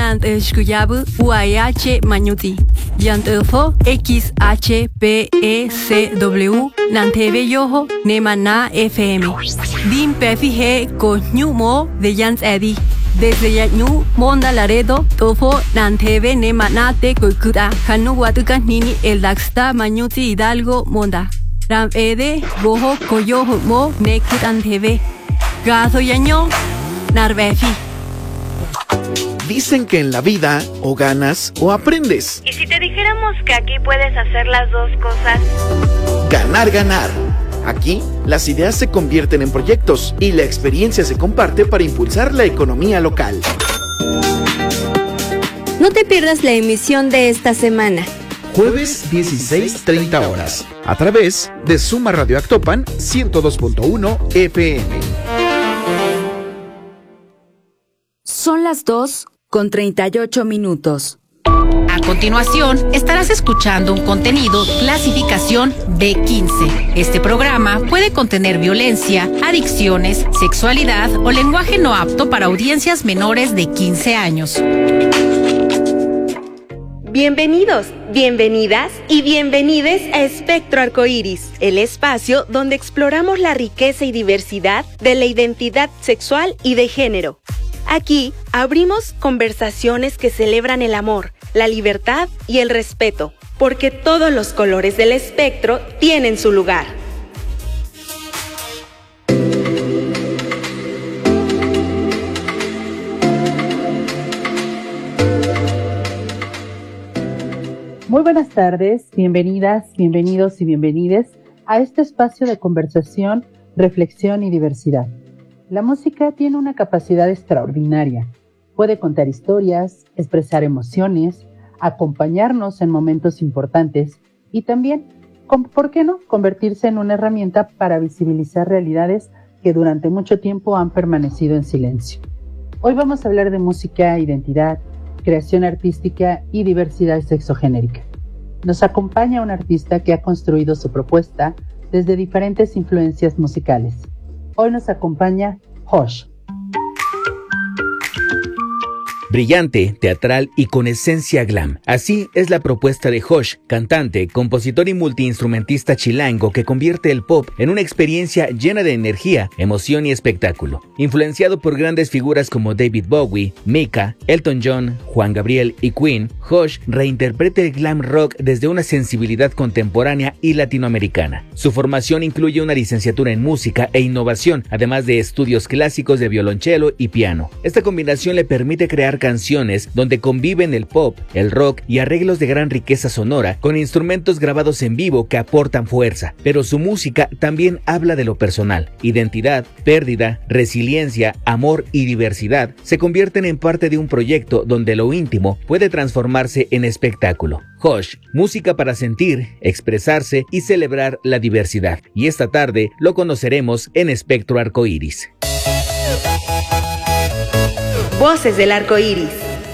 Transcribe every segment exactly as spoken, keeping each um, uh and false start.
nant shkuyabu uayh manyuti. Yantufo X H P E C W nanteve yoho nemana F M. Dim pefije ko nyumo de yans edi. Desde Yañu, Monda Laredo, Tofo, Nanteve, Nemanate, Koikuda, Hanu Watuka Nini, El Daxta, Mañuti, Hidalgo, Monda. Ram Ede, Gojo, Koyojo, Mo, Nekut Anteve. Gazo Yaño, Narvefi. Dicen que en la vida o ganas o aprendes. ¿Y si te dijéramos que aquí puedes hacer las dos cosas? Ganar, ganar. Aquí, las ideas se convierten en proyectos y la experiencia se comparte para impulsar la economía local. No te pierdas la emisión de esta semana. Jueves dieciséis treinta horas, a través de Suma Radio Actopan ciento dos punto uno F M. Son las dos con treinta y ocho minutos. A continuación, estarás escuchando un contenido clasificación B quince. Este programa puede contener violencia, adicciones, sexualidad o lenguaje no apto para audiencias menores de quince años. Bienvenidos, bienvenidas y bienvenides a Espectro Arcoíris, el espacio donde exploramos la riqueza y diversidad de la identidad sexual y de género. Aquí abrimos conversaciones que celebran el amor, la libertad y el respeto, porque todos los colores del espectro tienen su lugar. Muy buenas tardes, bienvenidas, bienvenidos y bienvenides a este espacio de conversación, reflexión y diversidad. La música tiene una capacidad extraordinaria. Puede contar historias, expresar emociones, acompañarnos en momentos importantes y también, ¿por qué no?, convertirse en una herramienta para visibilizar realidades que durante mucho tiempo han permanecido en silencio. Hoy vamos a hablar de música, identidad, creación artística y diversidad sexogenérica. Nos acompaña un artista que ha construido su propuesta desde diferentes influencias musicales. Hoy nos acompaña Josh. Brillante, teatral y con esencia glam. Así es la propuesta de Josh, cantante, compositor y multiinstrumentista chilango que convierte el pop en una experiencia llena de energía, emoción y espectáculo. Influenciado por grandes figuras como David Bowie, Mika, Elton John, Juan Gabriel y Queen, Josh reinterpreta el glam rock desde una sensibilidad contemporánea y latinoamericana. Su formación incluye una licenciatura en música e innovación, además de estudios clásicos de violonchelo y piano. Esta combinación le permite crear canciones donde conviven el pop, el rock y arreglos de gran riqueza sonora con instrumentos grabados en vivo que aportan fuerza, pero su música también habla de lo personal. Identidad, pérdida, resiliencia, amor y diversidad se convierten en parte de un proyecto donde lo íntimo puede transformarse en espectáculo. Josh, música para sentir, expresarse y celebrar la diversidad. Y esta tarde lo conoceremos en Espectro Arcoíris. Voces del arco iris.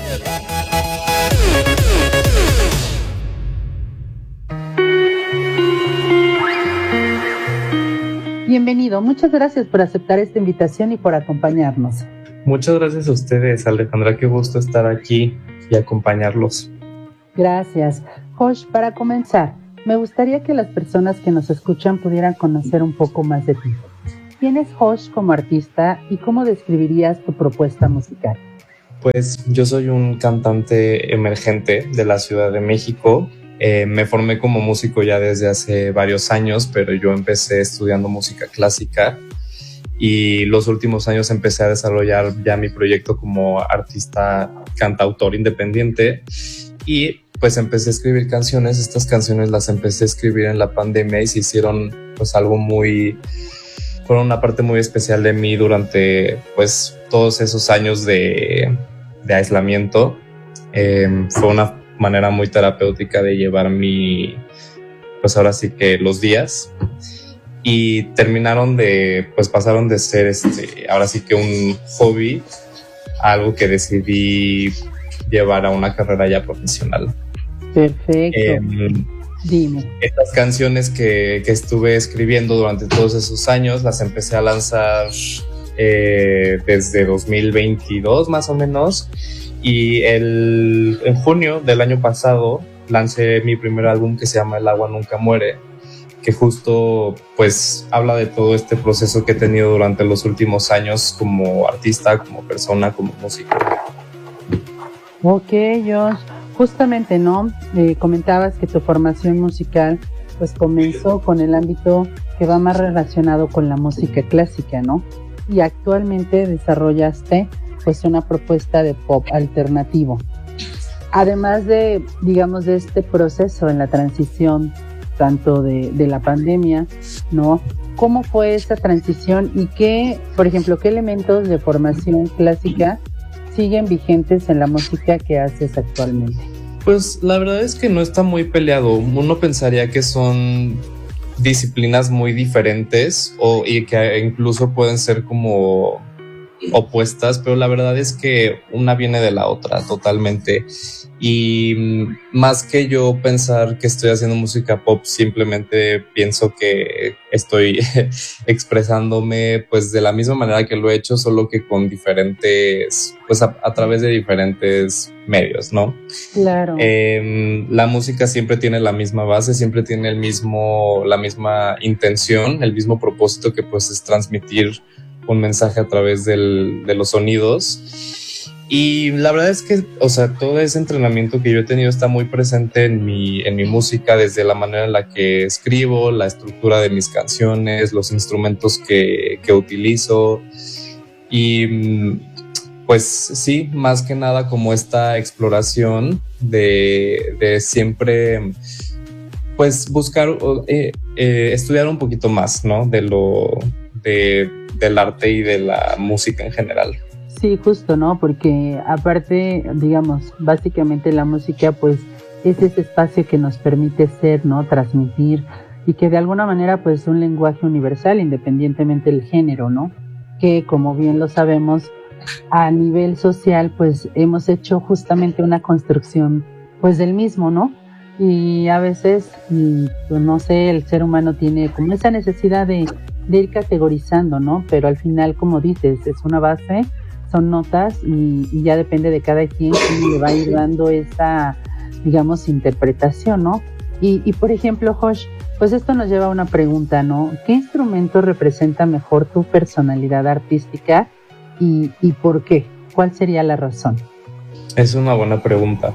Bienvenido, muchas gracias por aceptar esta invitación y por acompañarnos. Muchas gracias a ustedes, Alejandra, qué gusto estar aquí y acompañarlos. Gracias. Josh, para comenzar, me gustaría que las personas que nos escuchan pudieran conocer un poco más de ti. ¿Quién es Josh como artista y cómo describirías tu propuesta musical? Pues yo soy un cantante emergente de la Ciudad de México. Eh, me formé como músico ya desde hace varios años, pero yo empecé estudiando música clásica y los últimos años empecé a desarrollar ya mi proyecto como artista cantautor independiente y pues empecé a escribir canciones. Estas canciones las empecé a escribir en la pandemia y se hicieron pues algo muy... fueron una parte muy especial de mí durante pues todos esos años de, de aislamiento. Eh, fue una manera muy terapéutica de llevar mi, pues ahora sí que los días, y terminaron de, pues pasaron de ser este, ahora sí que un hobby a algo que decidí llevar a una carrera ya profesional. Perfecto. Eh, Dime. Estas canciones que, que estuve escribiendo durante todos esos años las empecé a lanzar eh, desde dos mil veintidós más o menos, Y el, en junio del año pasado lancé mi primer álbum que se llama El agua nunca muere, que justo pues habla de todo este proceso que he tenido durante los últimos años como artista, como persona, como músico. Ok, Josh, justamente, ¿no? Eh, comentabas que tu formación musical pues comenzó con el ámbito que va más relacionado con la música clásica, ¿no? Y actualmente desarrollaste pues una propuesta de pop alternativo. Además de, digamos, de este proceso en la transición tanto de, de la pandemia, ¿no? ¿Cómo fue esa transición y qué, por ejemplo, qué elementos de formación clásica siguen vigentes en la música que haces actualmente? Pues la verdad es que no está muy peleado. Uno pensaría que son disciplinas muy diferentes o, y que incluso pueden ser como opuestas, pero la verdad es que una viene de la otra totalmente. Y más que yo pensar que estoy haciendo música pop, simplemente pienso que estoy expresándome pues de la misma manera que lo he hecho, solo que con diferentes, pues a, a través de diferentes medios, ¿no? Claro. Eh, la música siempre tiene la misma base, siempre tiene el mismo, la misma intención, el mismo propósito, que pues es transmitir un mensaje a través del, de los sonidos. Y la verdad es que, o sea, todo ese entrenamiento que yo he tenido está muy presente en mi, en mi música, desde la manera en la que escribo, la estructura de mis canciones, los instrumentos que, que utilizo. Y pues sí, más que nada como esta exploración de, de siempre, pues buscar, eh, eh, estudiar un poquito más, ¿no? De lo, de, del arte y de la música en general. Sí, justo, ¿no? Porque aparte, digamos, básicamente la música pues es ese espacio que nos permite ser, ¿no? Transmitir, y que de alguna manera pues es un lenguaje universal independientemente del género, ¿no? Que como bien lo sabemos, a nivel social pues hemos hecho justamente una construcción pues del mismo, ¿no? Y a veces, pues, no sé, el ser humano tiene como esa necesidad de, de ir categorizando, ¿no? Pero al final, como dices, es una base, son notas y, y ya depende de cada quien cómo le va a ir dando esa, digamos, interpretación, ¿no? Y, y por ejemplo, Josh, pues esto nos lleva a una pregunta, ¿no? ¿Qué instrumento representa mejor tu personalidad artística y, y por qué? ¿Cuál sería la razón? Es una buena pregunta.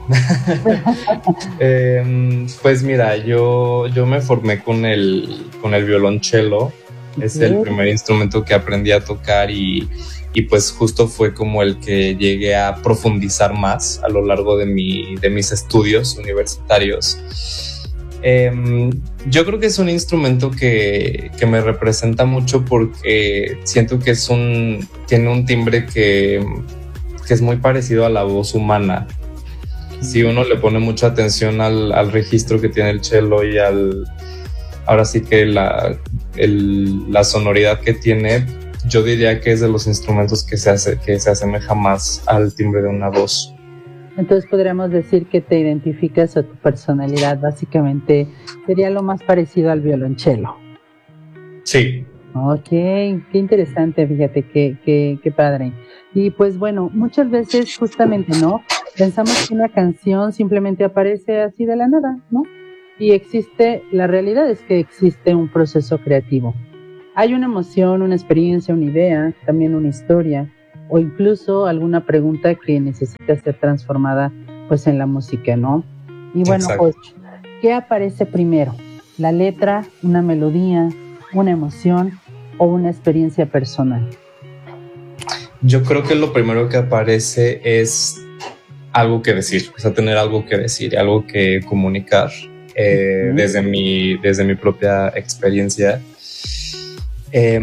eh, pues mira, yo, yo me formé con el, con el violonchelo. Es okay. El primer instrumento que aprendí a tocar y, y pues justo fue como el que llegué a profundizar más a lo largo de, mi, de mis estudios universitarios. Eh, yo creo que es un instrumento que, que me representa mucho porque siento que es un, tiene un timbre que, que es muy parecido a la voz humana. Si uno le pone mucha atención al, al registro que tiene el cello y al... Ahora sí que la, el, la sonoridad que tiene, yo diría que es de los instrumentos que se, hace, que se asemeja más al timbre de una voz. Entonces podríamos decir que te identificas o tu personalidad básicamente sería lo más parecido al violonchelo. Sí. Ok, qué interesante, fíjate, qué, qué, qué padre. Y pues bueno, muchas veces justamente, ¿no? Pensamos que una canción simplemente aparece así de la nada, ¿no? Y existe, la realidad es que existe un proceso creativo. Hay una emoción, una experiencia, una idea, también una historia, o incluso alguna pregunta que necesita ser transformada pues en la música, ¿no? Y bueno, pues, ¿qué aparece primero? ¿La letra, una melodía, una emoción o una experiencia personal? Yo creo que lo primero que aparece es algo que decir, o sea, tener algo que decir, algo que comunicar. Eh, uh-huh. desde mi desde mi propia experiencia. Eh,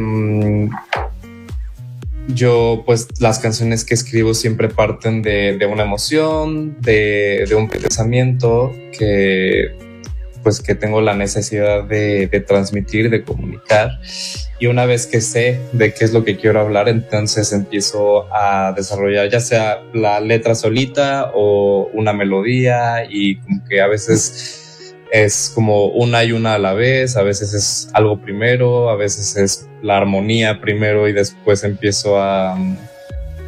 yo pues las canciones que escribo siempre parten de, de una emoción, de, de un pensamiento que pues que tengo la necesidad de, de transmitir, de comunicar, y una vez que sé de qué es lo que quiero hablar, entonces empiezo a desarrollar ya sea la letra solita o una melodía, y como que a veces es como una y una a la vez, a veces es algo primero, a veces es la armonía primero y después empiezo a,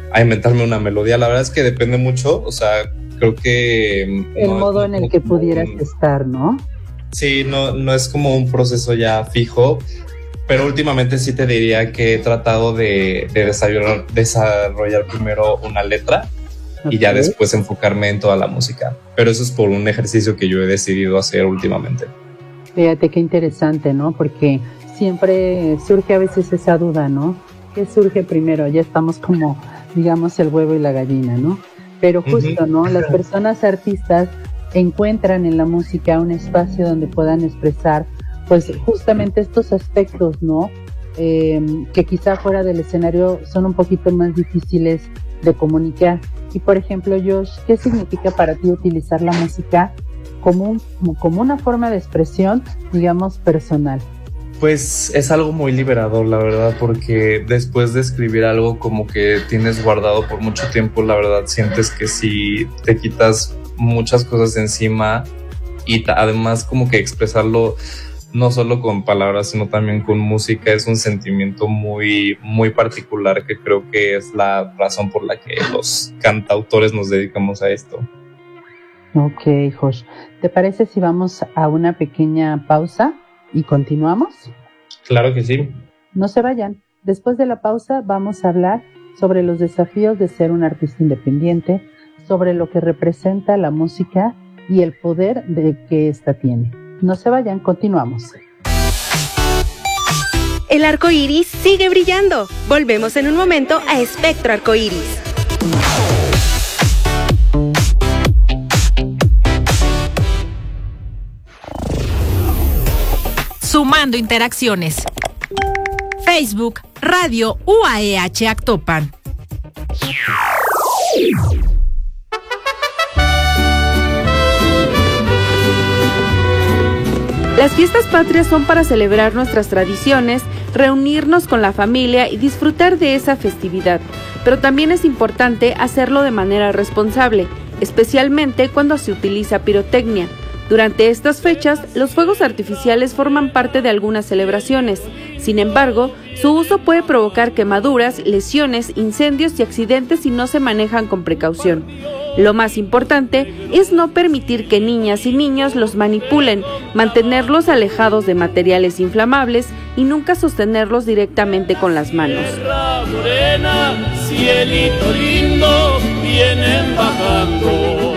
a inventarme una melodía. La verdad es que depende mucho, o sea, creo que... El no, modo en el que pudieras un, estar, ¿no? Sí, no, no es como un proceso ya fijo, pero últimamente sí te diría que he tratado de, de desarrollar, desarrollar primero una letra, okay, y ya después enfocarme en toda la música. Pero eso es por un ejercicio que yo he decidido hacer últimamente. Fíjate qué interesante, ¿no? Porque siempre surge a veces esa duda, ¿no? ¿Qué surge primero? Ya estamos como, digamos, el huevo y la gallina, ¿no? Pero justo, uh-huh, ¿no? Las personas artistas encuentran en la música un espacio donde puedan expresar pues justamente estos aspectos, ¿no? Eh, que quizá fuera del escenario son un poquito más difíciles de comunicar. Y por ejemplo, Josh, ¿qué significa para ti utilizar la música como, un, como una forma de expresión, digamos, personal? Pues es algo muy liberador, la verdad, porque después de escribir algo como que tienes guardado por mucho tiempo, la verdad sientes que si te quitas muchas cosas de encima y t- además como que expresarlo no solo con palabras, sino también con música, es un sentimiento muy, muy particular que creo que es la razón por la que los cantautores nos dedicamos a esto. Ok, Josh. ¿Te parece si vamos a una pequeña pausa y continuamos? Claro que sí. No se vayan. Después de la pausa vamos a hablar sobre los desafíos de ser un artista independiente, sobre lo que representa la música y el poder de que ésta tiene. No se vayan, continuamos. El arco iris sigue brillando. Volvemos en un momento a Espectro Arcoiris. Sumando interacciones. Facebook, Radio U A E H Actopan. Las fiestas patrias son para celebrar nuestras tradiciones, reunirnos con la familia y disfrutar de esa festividad, pero también es importante hacerlo de manera responsable, especialmente cuando se utiliza pirotecnia. Durante estas fechas, los fuegos artificiales forman parte de algunas celebraciones. Sin embargo, su uso puede provocar quemaduras, lesiones, incendios y accidentes si no se manejan con precaución. Lo más importante es no permitir que niñas y niños los manipulen, mantenerlos alejados de materiales inflamables y nunca sostenerlos directamente con las manos. Tierra morena, cielito lindo, vienen bajando.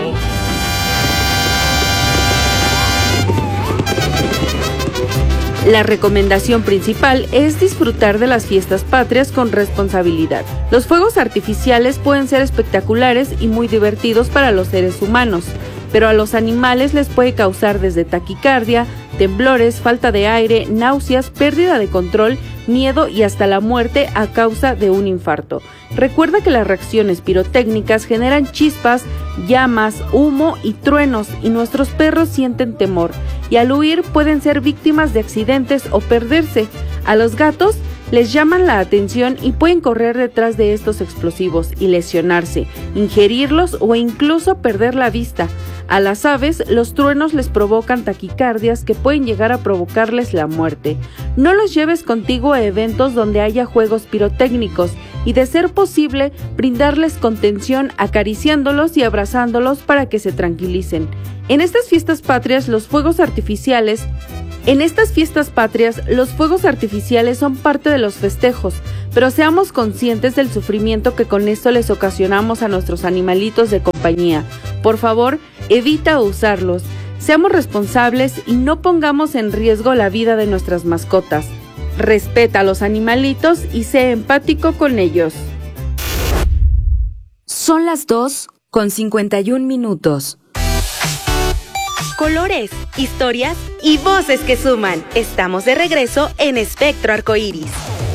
La recomendación principal es disfrutar de las fiestas patrias con responsabilidad. Los fuegos artificiales pueden ser espectaculares y muy divertidos para los seres humanos, pero a los animales les puede causar desde taquicardia, temblores, falta de aire, náuseas, pérdida de control, miedo y hasta la muerte a causa de un infarto. Recuerda que las reacciones pirotécnicas generan chispas, llamas, humo y truenos, y nuestros perros sienten temor, y al huir pueden ser víctimas de accidentes o perderse. A los gatos les llaman la atención y pueden correr detrás de estos explosivos y lesionarse, ingerirlos o incluso perder la vista. A las aves, los truenos les provocan taquicardias que pueden llegar a provocarles la muerte. No los lleves contigo a eventos donde haya juegos pirotécnicos y, de ser posible, brindarles contención acariciándolos y abrazándolos para que se tranquilicen. En estas fiestas patrias, los fuegos artificiales En estas fiestas patrias, los fuegos artificiales son parte de los festejos, pero seamos conscientes del sufrimiento que con esto les ocasionamos a nuestros animalitos de compañía. Por favor, evita usarlos. Seamos responsables y no pongamos en riesgo la vida de nuestras mascotas. Respeta a los animalitos y sé empático con ellos. Son las dos con cincuenta y un minutos. Colores, historias y voces que suman. Estamos de regreso en Espectro Arcoiris.